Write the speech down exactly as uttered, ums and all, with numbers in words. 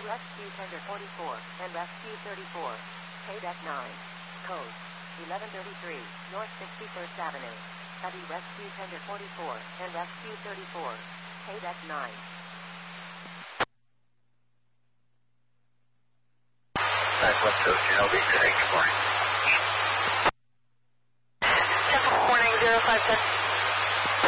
Rescue Tender forty-four and Rescue thirty-four. K-Deck nine. Code eleven thirty-three, North sixty-first Avenue. Heavy Rescue Tender forty-four and Rescue thirty-four. K-Deck nine. Southwest Coast, Juno, be good morning. Temple warning zero five seven.